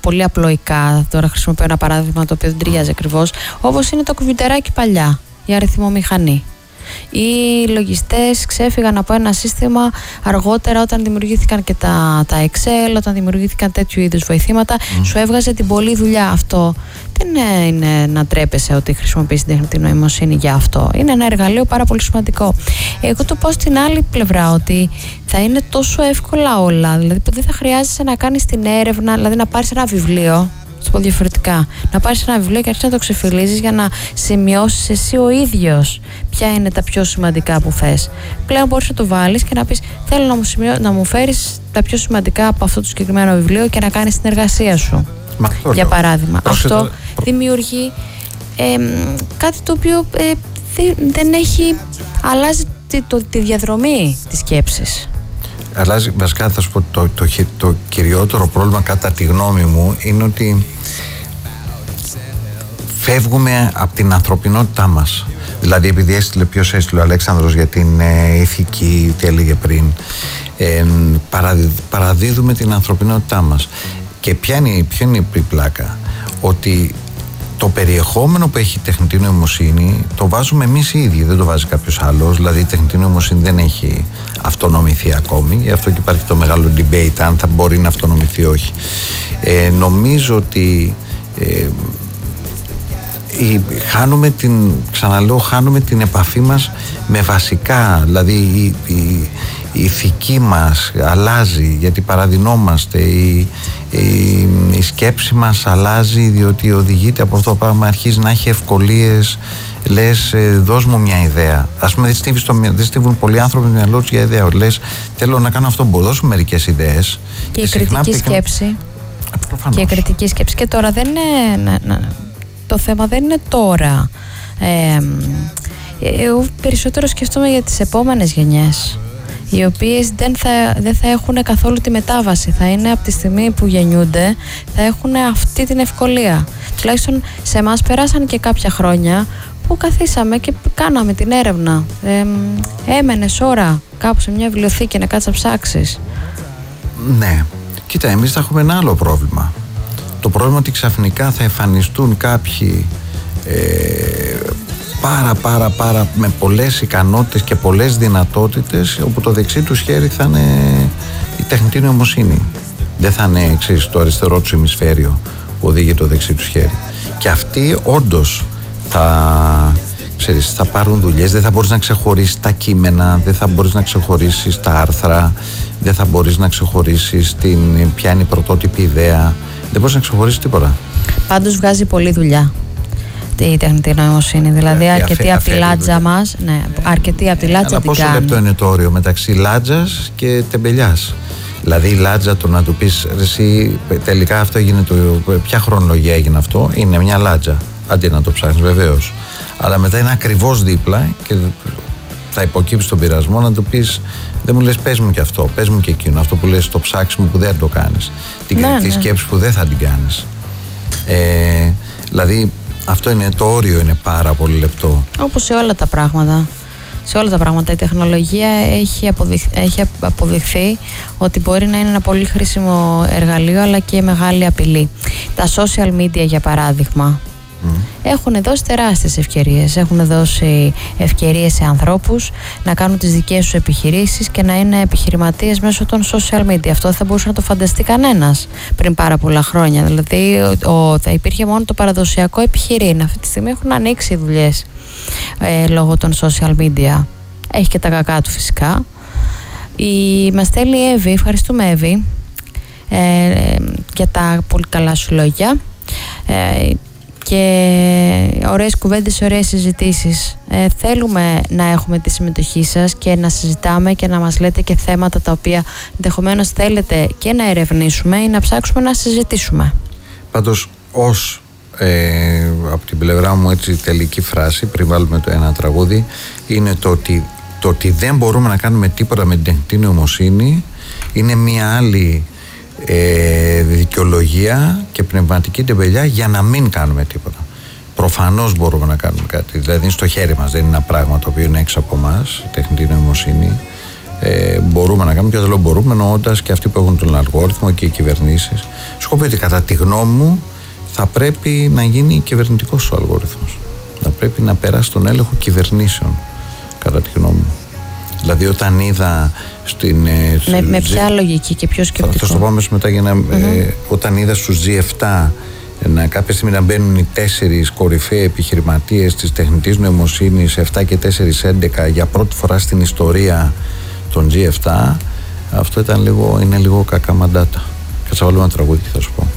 πολύ απλοϊκά. Τώρα χρησιμοποιώ ένα παράδειγμα το οποίο δεν ταιριάζει ακριβώς, όπως είναι το κομπιουτεράκι παλιά, η αριθμομηχανή. Οι λογιστές ξέφυγαν από ένα σύστημα αργότερα όταν δημιουργήθηκαν και τα Excel, όταν δημιουργήθηκαν τέτοιου είδους βοηθήματα. Σου έβγαζε την πολλή δουλειά. Αυτό δεν είναι να τρέπεσαι ότι χρησιμοποιείς την τεχνητή νοημοσύνη για αυτό. Είναι ένα εργαλείο πάρα πολύ σημαντικό. Εγώ το πω στην άλλη πλευρά, ότι θα είναι τόσο εύκολα όλα. Δηλαδή δεν θα χρειάζεσαι να κάνεις την έρευνα, δηλαδή να πάρεις ένα βιβλίο. Θα πω διαφορετικά. Να πάρεις ένα βιβλίο και αρχίσεις να το ξεφυλίζεις για να σημειώσεις εσύ ο ίδιος ποια είναι τα πιο σημαντικά που θες. Πλέον μπορείς να το βάλεις και να πεις: θέλω να μου φέρεις τα πιο σημαντικά από αυτό το συγκεκριμένο βιβλίο και να κάνεις την εργασία σου. Για παράδειγμα. Αυτό δημιουργεί κάτι το οποίο δεν έχει. Αλλάζει τη διαδρομή της σκέψης. Αλλάζει, βασικά θα σου πω, το κυριότερο πρόβλημα κατά τη γνώμη μου είναι ότι φεύγουμε από την ανθρωπινότητά μας. Δηλαδή, επειδή έστειλε ο Αλέξανδρος για την ηθική, τι έλεγε πριν, παραδίδουμε την ανθρωπινότητά μας. Και ποια είναι η πλάκα? Ότι το περιεχόμενο που έχει η τεχνητή νοημοσύνη το βάζουμε εμείς οι ίδιοι, δεν το βάζει κάποιος άλλος. Δηλαδή η τεχνητή νοημοσύνη δεν έχει αυτονομηθεί ακόμη, γι' αυτό και υπάρχει το μεγάλο debate αν θα μπορεί να αυτονομηθεί ή όχι. Νομίζω ότι χάνουμε την επαφή μας με βασικά, δηλαδή η ηθική μας αλλάζει γιατί παραδεινόμαστε, η σκέψη μας αλλάζει διότι οδηγείται από αυτό το πράγμα, αρχίζει να έχει ευκολίες, λες δώσ' μου μια ιδέα. Ας πούμε δεν στίβουν πολλοί άνθρωποι με μυαλό τους για ιδέα, λες θέλω να κάνω αυτό, μπορώ, δώσ' μου μερικές ιδέες. Και η κριτική σκέψη. Και η κριτική σκέψη. Και τώρα δεν είναι, το θέμα δεν είναι τώρα. Εγώ περισσότερο σκεφτόμαι για τις επόμενες γενιές, οι οποίες δεν θα έχουν καθόλου τη μετάβαση. Θα είναι από τη στιγμή που γεννιούνται, θα έχουν αυτή την ευκολία. Τουλάχιστον σε εμάς περάσαν και κάποια χρόνια που καθίσαμε και κάναμε την έρευνα. Έμενες ώρα κάπου σε μια βιβλιοθήκη να κάτσεις να ψάξεις. Ναι. Κοίτα, εμείς θα έχουμε ένα άλλο πρόβλημα. Το πρόβλημα ότι ξαφνικά θα εμφανιστούν κάποιοι πάρα με πολλές ικανότητες και πολλές δυνατότητες, όπου το δεξί τους χέρι θα είναι η τεχνητή νοημοσύνη. Δεν θα είναι εξής το αριστερό του ημισφαίριο που οδηγεί το δεξί τους χέρι. Και αυτοί όντως θα πάρουν δουλειές, δεν θα μπορείς να ξεχωρίσεις τα κείμενα, δεν θα μπορείς να ξεχωρίσεις τα άρθρα, δεν θα μπορείς να ξεχωρίσεις ποια είναι η πρωτότυπη ιδέα, δεν μπορείς να ξεχωρίσεις τίποτα. Πάντως βγάζει πολλή δουλειά η τεχνητή νοημοσύνη, δηλαδή αρκετή από τη λάτζα μας, αρκετή από τη λάτζα την κάνει. Πόσο λεπτό είναι το όριο μεταξύ λάτζας και τεμπελιάς? Δηλαδή η λάτζα, το να του πεις εσύ τελικά αυτό έγινε, ποια χρονολογία έγινε αυτό, είναι μια λάτζα, αντί να το ψάχνεις βεβαίως. Αλλά μετά είναι ακριβώς δίπλα και θα υποκύψεις τον πειρασμό να του πεις δεν μου λες πες μου και αυτό, πες μου και εκείνο, αυτό που λες το ψάξιμο που δεν το κάνεις, την κριτική σκέψη που δεν θα την κάνεις. Δηλαδή αυτό είναι το όριο, είναι πάρα πολύ λεπτό. Όπως σε όλα τα πράγματα. Σε όλα τα πράγματα η τεχνολογία έχει αποδειχθεί ότι μπορεί να είναι ένα πολύ χρήσιμο εργαλείο, αλλά και μεγάλη απειλή. Τα social media, για παράδειγμα, έχουν δώσει τεράστιες ευκαιρίες. Έχουν δώσει ευκαιρίες σε ανθρώπους να κάνουν τις δικές τους επιχειρήσεις και να είναι επιχειρηματίες μέσω των social media. Αυτό δεν θα μπορούσε να το φανταστεί κανένας πριν πάρα πολλά χρόνια. Δηλαδή θα υπήρχε μόνο το παραδοσιακό επιχειρήν. Αυτή τη στιγμή έχουν ανοίξει δουλειές λόγω των social media. Έχει και τα κακά του φυσικά. Μας στέλνει η Εύη, ευχαριστούμε Εύη για τα πολύ καλά σου λόγια και ωραίες κουβέντες, ωραίες συζητήσεις. Θέλουμε να έχουμε τη συμμετοχή σας και να συζητάμε και να μας λέτε και θέματα τα οποία ενδεχομένως θέλετε και να ερευνήσουμε ή να ψάξουμε να συζητήσουμε. Πάντως από την πλευρά μου έτσι τελική φράση πριν βάλουμε το ένα τραγούδι είναι το ότι δεν μπορούμε να κάνουμε τίποτα με την τεχνητή νοημοσύνη είναι μια άλλη δικαιολογία και πνευματική τεμπελιά για να μην κάνουμε τίποτα. Προφανώς μπορούμε να κάνουμε κάτι, δηλαδή είναι στο χέρι μας, δεν είναι ένα πράγμα το οποίο είναι έξω από εμάς, η τεχνητή νοημοσύνη. μπορούμε να κάνουμε, και δεν λέω μπορούμε, εννοώντας και αυτοί που έχουν τον αλγόριθμο και οι κυβερνήσεις. Σου πω ότι κατά τη γνώμη μου θα πρέπει να γίνει κυβερνητικός ο αλγόριθμος. Θα πρέπει να περάσει τον έλεγχο κυβερνήσεων, κατά τη γνώμη μου. Δηλαδή, όταν είδα με ποια λογική και ποιο σκεπτικό? Θα το πω αμέσως μετά, για να, όταν είδα στους G7 κάποια στιγμή να μπαίνουν οι 4 κορυφαίοι επιχειρηματίες της τεχνητής νοημοσύνης, 7 και 4, 11, για πρώτη φορά στην ιστορία των G7, αυτό είναι λίγο κακά μαντάτα. Κάτσα βάλουμε ένα τραγούδι, θα σου πω.